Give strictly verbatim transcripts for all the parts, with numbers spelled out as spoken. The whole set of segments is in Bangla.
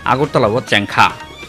আগরতলাও চেংখা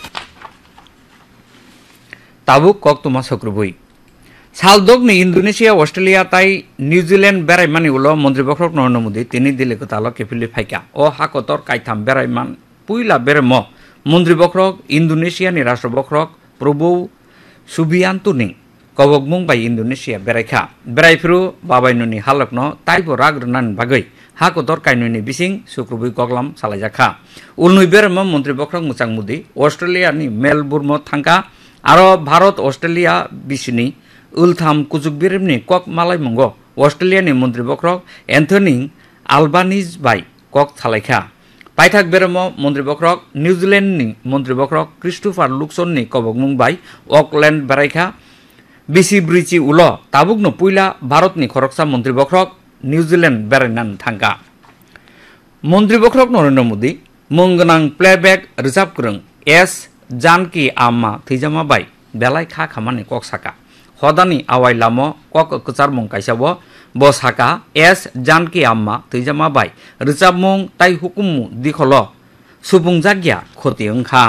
তাবুক কক্তমা সক্রবই সালদগনি ইন্দোনেশিয়া অস্ট্রেলিয়া তাই নিউজিল্যান্ড বেড়াইমানি উলো মন্ত্রী বক্রক নরেন্দ্র মোদী তিনি দিলে তাল কেফিলি ফাইকা ও হাকতর কাইথাম বেড়াইমান পুইলা বেরেম মন্ত্রী বক্রক ইন্দোনেশিয়ানি রাষ্ট্র বক্রক প্রভু সুবিয়ান্তুনি কবকমুং বাই ইন্দোনেশিয়া বেড়াইখা বেড়াইফিরু বাবাইনুনি হালকন তাইবো রাগ্রনান বাগৈ হাকতর কাইনুনি বিসিং সুক্রবই গগলাম সালাইজাখা উলনুই বেরেম মন্ত্রী বক্রক মুচাং মোদী অস্ট্রেলিয়ানি মেলবুর্ম থাঙ্কা আরো ভারত অস্ট্রেলিয়া বিসিনি উলথাম কুচুকবিরেমনি কক মালাইমঙ্গ অস্ট্রেলিয়ানি মন্ত্রী বক্রক এন্থনি আলবানিজ বাই কক থালাইখা পাইথাক বেরম মন্ত্রী বক্রক নিউজিল্যান্ডনি মন্ত্রী বক্রক ক্রিস্টোফার লুকসননি কবকমুং বাই অকল্যান্ড বেড়াইখা বিসি ব্রিচি উল তাবুকনো পুইলা ভারতনি খরকসা মন্ত্রী বক্রক নিউজিল্যান্ড বেড়াইনান থাঙ্কা মন্ত্রী বক্রক নরেন্দ্র মোদী মুংগনাং প্লেব্যাক রিজার্ভ করং এস जानकी आम्मा थैजामा बाई बेलाय खा खामानि कक साका हदानि आवाय लामो कक कचार मुं काइसाबो बो साका एस जानकी आम्मा थैजामा बाई रिजाब मुं ताइ हुकुमु दिखलो सुबुं जागिया खति ओंखा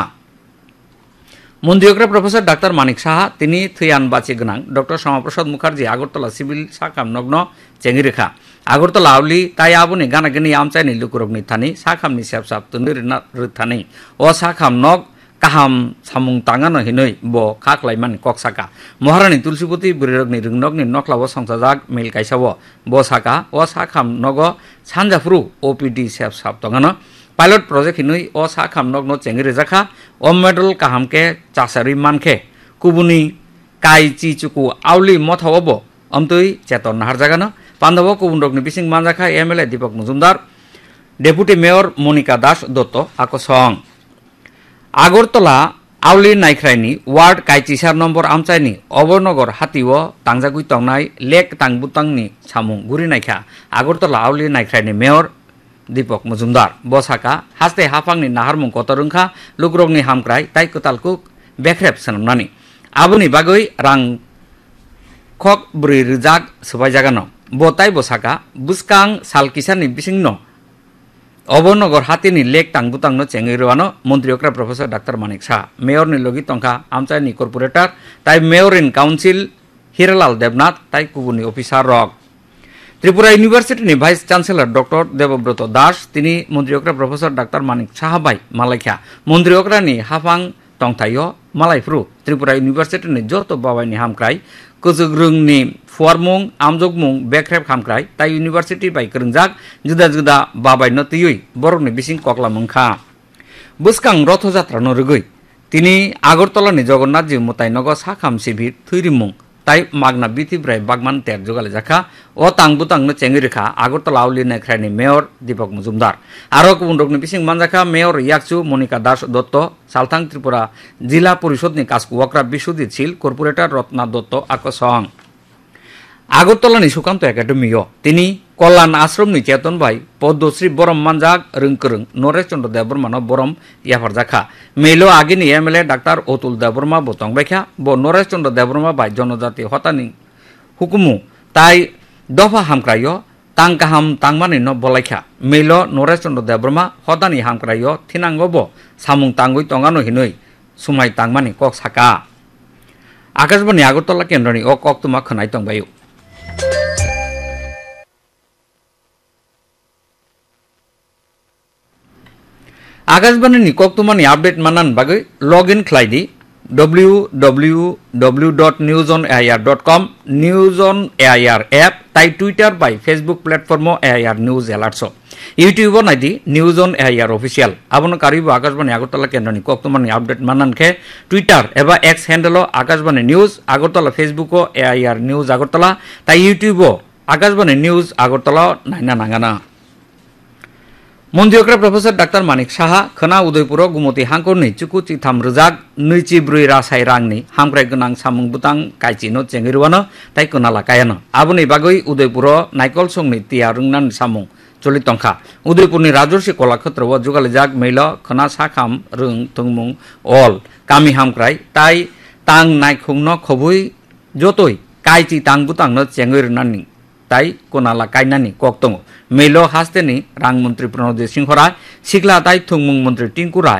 मन्त्रिग्रा प्रफेसर डाक्टर मानिक साहा तिनि थैयान बाचि गोनां डक्टर श्यामाप्रसाद मुखार्जी आगरतला सिविल साखाम नग्न चेंगिरेखा आगरतला आवली ताइ आबुनि गानागिनि आमचाइनि लुकुरगनि थानि साखामनि सेबसाब तनि रथानि अ साखाम नग kaham samung tangan hinoi bo khaklaiman koksaka महारानी तुलसीपति बुरिरगनि रिंगनगनि नख्लाव संसाजाक mail काइसाव bo saka o sakham nogo sanjafru OPD सेब साब तंगानो pilot project हिनुई o sakham nogno चेंगिरे जाखा o medal kahamke chasari manke kubuni kai chi chuku आवली मथावबो अमतुई चेतन नाहार जागानो पांडव कुबुंडगनि बिसिं मानजाखा एमएलए दीपक मुजुमदार डेपुटी मेयर मनिका दास Dutt आकसं Agartala आवली नाइख्राइनि ward काइचिसार number आमचाइनि अबरनगर हातिव तांजागुइ तंनाय lake तांगबुतांनि सामुं गुरि नाइखा Agartala आवली नाइख्राइनि mayor दीपक मुजुमदार बसाका हास्ते हाफांनि नाहारमुं कतरंखा लुग्रगनि हामक्राय ताइ कतालकुक बेख्रेब सनमनानि आबुनि बागै रां खक ब्रै रिजाक सबायजागानो बताय बसाका बुसकां सालकिसानि बिसिंनो अबरनगर हातिनि lake तांगबुतांनो चेंगिरवानो मन्त्रियोक्रा professor doctor Manik Shah मेयरनि लोगि तंखा आमचाइनि कर्पोरेटर ताइ mayor in council Hiralal Debnath ताइ कुबुनि अफिसार रक Tripura इउनिभार्सिटिनि vice chancellor doctor Devbrat दास तिनि मन्त्रियोक्रा professor doctor Manik Shah bye मालायखा मन्त्रियोक्रानि हाफां तंथायो मालायफ्रु Tripura इउनिभार्सिटिनि जत बाबायनि हामक्राय कुजुग्रुंनि फुवारमुं आमजगमुं बेख्रेब खामक्राय ताइ इउनिभार्सिटि बाय करंजाक जुदा जुदा बाबायनो तियुइ बरकनि बिसिं कक्ला मंखा बुसकां रथ जात्रा न रगै तिनि আগরতলাनि जगन्नाथजी मुतायनगो साखाम सिभिर थैरिमुं ताइ मागना बिथिब्राय बागमान तेर जगाले जाखा ओ तांगबुतांनो चेंगिरेखा আগরতলা आवली नाइख्राइनि मेयर दीपक मुजुमदार आरो कुबुंडगनि बिसिं मानजाखा मेयर याकचु मनिका दास दत्त सालथां त्रिपुरा जिला परिषदनि कासकुवक्रा बिश्वजित शील कर्पोरेटर रत्ना दत्त आकसं আগরতলাनि सुकान्त एकाडेमियो तिनि कल्याण आश्रमनि चेतन भाई पद्मश्री बरम मानजाक रोंकरं नरेश चंद्र देवबर्मा बरम याफारजाखा मेलो आगिनि एमएलए डाक्टर अतुल देवबर्मा बतंबायखा ब नरेश चंद्र देवबर्मा बाय जनजाति हतानि हुकुमु ताइ दफा हामक्रायो तां काहाम तांमानि न बलायखा मेलो नरेश चंद्र देवबर्मा हतानि हामक्रायो थिनांगबो सामुं तांगुइ तंगानो हिनुइ सुमाय तांमानि कक साका आकाशबाणी আগরতলা केन्द्रनि अ कक्तुमा खोनाय तंबायो आकाशबाणी कक्तुमानि आपडेट माननान बागै लग इन खालायदि डब्लिउ डब्लिउ डब्लिउ डट निउज अन एआईआर डट कम निउज अन एआईआर एप ताइ Twitter bye Facebook platform AIR news एलार्ट्स YouTube नाइदि news अन AIR official आबनो कारिबो Akashvani Agartala केन्द्रनि कक्तुमानि update माननानखे Twitter एबा x handle Akashvani news Agartala Facebook AIR news Agartala ताइ यूट्यूब आकाशबाणी निउज আগরতলা नायना नांगाना मन्त्रियोक्रा प्रफेसर डाक्टर मानिक साहा खोना उदयपुर गुमति हांखरनि चुकुचि थाम रोजाक नैचि ब्रै रासाय रांनि हामग्राय गोनां सामुं बुतां काइचिनो चेंगिरवानो ताइ कोनाला कायानो आबुनि बागै उदयपुर नाइकल संनि तिया रोंनान सामुं चलितंखा उदयपुरनि राजर्षि कलाक्षेत्र जुगालिजाक मेल खोना साखाम रों थंमुं अल कामि हामग्राय ताइ तां नायखुंनो खबुइ जतै काइचि तां बुतांनो चेंगिरनानि ताइ कोनाला कायनानि कक्तंग मेलो हास्तेनि रां मंत्री प्रणब सिंहरा सिखला ताइ थुंमुं मंत्री टिंकु राय